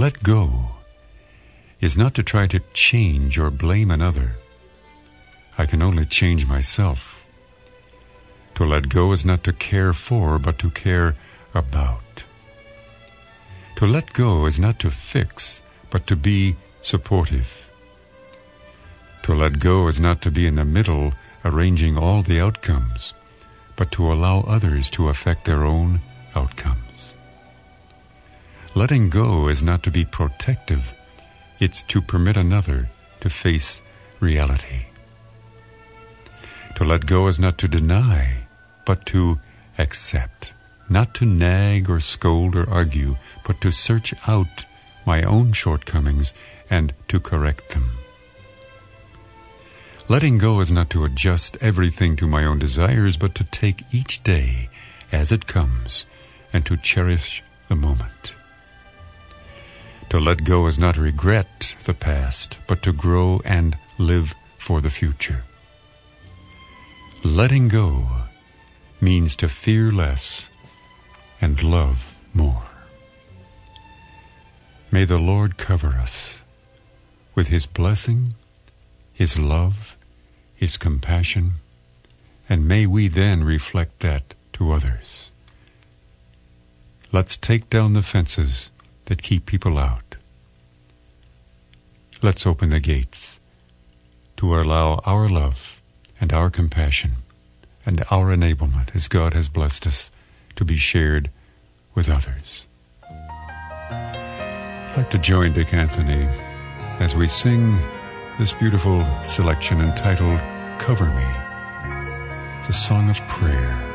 let go is not to try to change or blame another. I can only change myself. To let go is not to care for, but to care about. To let go is not to fix, but to be supportive. To let go is not to be in the middle, arranging all the outcomes, but to allow others to affect their own outcomes. Letting go is not to be protective, it's to permit another to face reality. To let go is not to deny, but to accept. Not to nag or scold or argue, but to search out my own shortcomings and to correct them. Letting go is not to adjust everything to my own desires, but to take each day as it comes and to cherish the moment. To let go is not to regret the past, but to grow and live for the future. Letting go means to fear less and love more. May the Lord cover us with His blessing, His love, His compassion, and may we then reflect that to others. Let's take down the fences that keep people out. Let's open the gates to allow our love and our compassion and our enablement, as God has blessed us, to be shared with others. I'd like to join Dick Anthony as we sing this beautiful selection entitled Cover Me. It's a song of prayer.